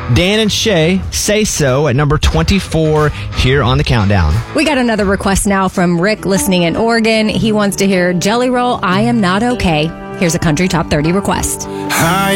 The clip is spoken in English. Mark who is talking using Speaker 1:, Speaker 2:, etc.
Speaker 1: Dan and Shay, Say So at number 24 here on the countdown.
Speaker 2: We got another request now from Rick listening in Oregon. He wants to hear Jelly Roll, I Am Not Okay. Here's a country top 30 request.
Speaker 3: I